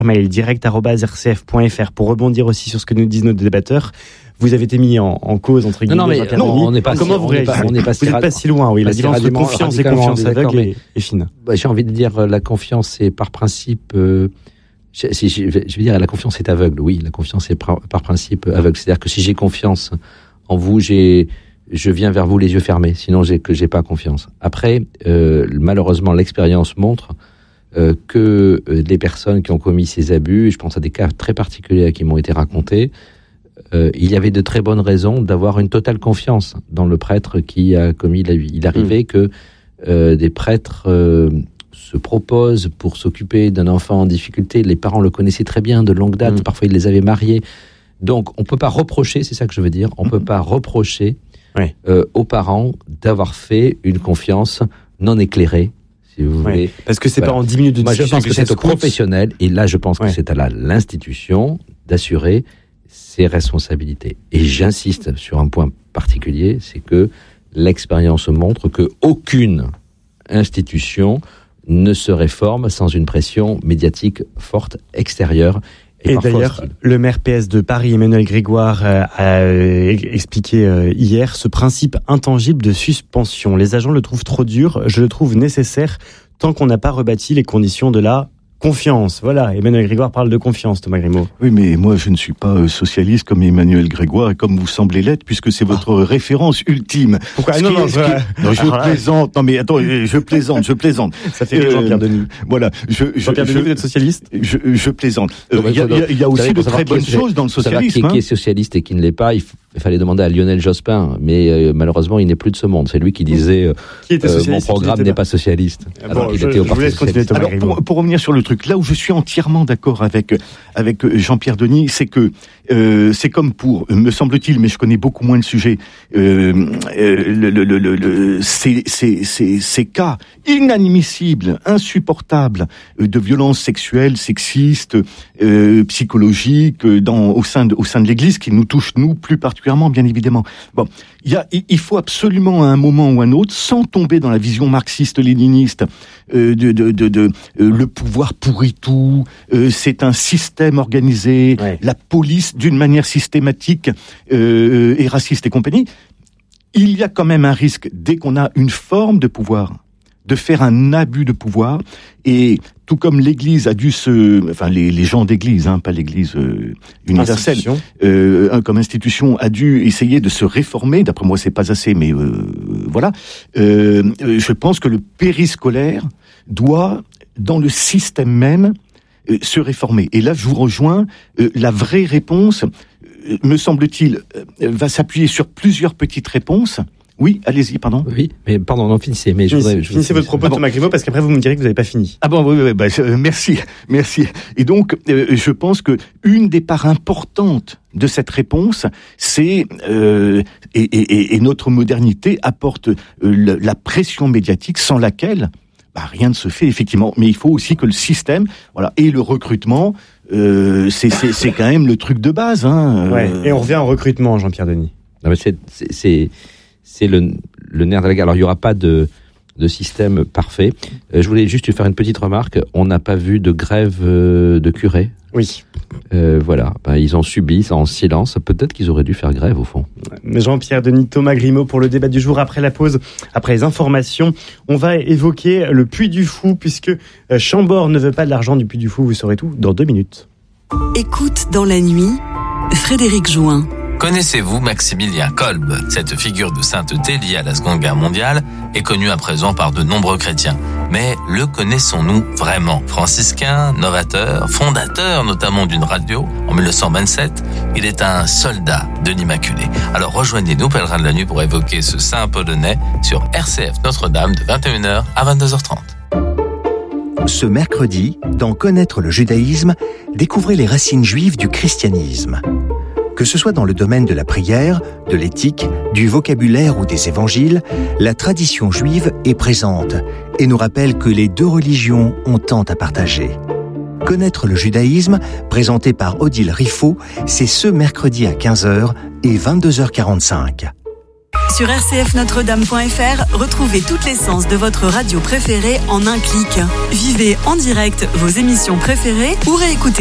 mail direct@rcf.fr. Pour rebondir aussi sur ce que nous disent nos débatteurs, vous avez été mis en cause, entre guillemets. Non, mais on n'est pas. Comment vous réagissez? Vous n'êtes pas si loin, oui. La différence de confiance et confiance aveugle est fine. J'ai envie de dire, la confiance, c'est par principe. Je vais dire, la confiance est aveugle. Oui, la confiance est par principe aveugle. C'est-à-dire que si j'ai confiance en vous, je viens vers vous les yeux fermés. Sinon, j'ai pas confiance. Après, malheureusement, l'expérience montre que les personnes qui ont commis ces abus, et je pense à des cas très particuliers qui m'ont été racontés, il y avait de très bonnes raisons d'avoir une totale confiance dans le prêtre qui a commis l'abus. Il arrivait que des prêtres se proposent pour s'occuper d'un enfant en difficulté. Les parents le connaissaient très bien de longue date. Parfois, ils les avaient mariés. Donc, on peut pas reprocher, c'est ça que je veux dire, on peut pas reprocher aux parents d'avoir fait une confiance non éclairée, si vous voulez. Parce que c'est pas en 10 minutes de discussion. Moi, je pense que c'est au professionnel, et là, je pense que c'est à l'institution d'assurer ses responsabilités. Et j'insiste sur un point particulier, c'est que l'expérience montre que aucune institution ne se réforme sans une pression médiatique forte extérieure. Et d'ailleurs, le maire PS de Paris, Emmanuel Grégoire, a expliqué hier ce principe intangible de suspension. Les agents le trouvent trop dur, je le trouve nécessaire tant qu'on n'a pas rebâti les conditions de la confiance. Voilà, Emmanuel Grégoire parle de confiance, Thomas Grimaud. Oui, mais moi, je ne suis pas socialiste comme Emmanuel Grégoire et comme vous semblez l'être, puisque c'est votre référence ultime. Pourquoi je plaisante. Non, mais attends, je plaisante. Ça fait rire Jean-Pierre Denis. Voilà. Jean-Pierre Denis, vous êtes socialiste? Je plaisante. Il y a aussi de très bonnes choses dans le socialisme. Qui est socialiste et qui ne l'est pas, il fallait demander à Lionel Jospin, mais malheureusement, il n'est plus de ce monde. C'est lui qui disait mon programme n'est pas socialiste. Alors qu'il était au Parti socialiste. Alors, pour revenir sur le truc, là où je suis entièrement d'accord avec Jean-Pierre Denis, c'est que c'est comme pour, me semble-t-il, mais je connais beaucoup moins le sujet, ces cas inadmissibles, insupportables de violences sexuelles, sexistes, psychologiques au sein de l'Église, qui nous touchent nous plus particulièrement, bien évidemment. Bon, il faut absolument à un moment ou à un autre, sans tomber dans la vision marxiste-léniniste le pouvoir pourrit tout, c'est un système organisé, la police d'une manière systématique est raciste et compagnie. Il y a quand même un risque, dès qu'on a une forme de pouvoir, de faire un abus de pouvoir, et tout comme l'Église a dû les gens d'Église, pas l'Église universelle, comme institution a dû essayer de se réformer. D'après moi, c'est pas assez, mais voilà. Je pense que le périscolaire doit, dans le système même, se réformer. Et là, je vous rejoins. La vraie réponse, me semble-t-il, va s'appuyer sur plusieurs petites réponses. Oui, allez-y, pardon. Oui, mais pardon, non, finissez. Mais finissez votre propos, Thomas Grimaud, parce qu'après vous me direz que vous n'avez pas fini. Ah bon, oui, merci. Et donc, je pense que une des parts importantes de cette réponse, c'est et notre modernité apporte la pression médiatique sans laquelle rien ne se fait, effectivement. Mais il faut aussi que le système, et le recrutement, c'est quand même le truc de base. Et on revient au recrutement, Jean-Pierre Denis. Non, mais c'est le nerf de la guerre. Alors, il n'y aura pas de système parfait. Je voulais juste faire une petite remarque. On n'a pas vu de grève de curés. Oui. Voilà. Ils ont subi ça en silence. Peut-être qu'ils auraient dû faire grève, au fond. Jean-Pierre Denis, Thomas Grimaud pour le débat du jour. Après la pause, après les informations, on va évoquer le Puy du Fou, puisque Chambord ne veut pas de l'argent du Puy du Fou. Vous saurez tout dans 2 minutes. Écoute dans la nuit, Frédéric Join. Connaissez-vous Maximilien Kolb? Cette figure de sainteté liée à la Seconde Guerre mondiale est connue à présent par de nombreux chrétiens. Mais le connaissons-nous vraiment? Franciscain, novateur, fondateur notamment d'une radio en 1927, il est un soldat de l'Immaculée. Alors rejoignez-nous, pèlerins de la nuit, pour évoquer ce saint polonais sur RCF Notre-Dame de 21h à 22h30. Ce mercredi, dans Connaître le judaïsme, découvrez les racines juives du christianisme. Que ce soit dans le domaine de la prière, de l'éthique, du vocabulaire ou des évangiles, la tradition juive est présente et nous rappelle que les deux religions ont tant à partager. Connaître le judaïsme, présenté par Odile Riffaut, c'est ce mercredi à 15h et 22h45. Sur rcfnotredame.fr, retrouvez toute l'essence de votre radio préférée en un clic. Vivez en direct vos émissions préférées ou réécoutez